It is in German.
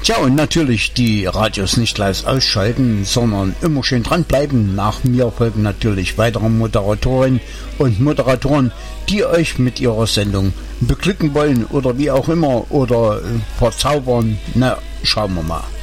Tja, und natürlich die Radios nicht gleich ausschalten, sondern immer schön dranbleiben. Nach mir folgen natürlich weitere Moderatorinnen und Moderatoren, die euch mit ihrer Sendung beglücken wollen oder wie auch immer oder verzaubern. Na, schauen wir mal.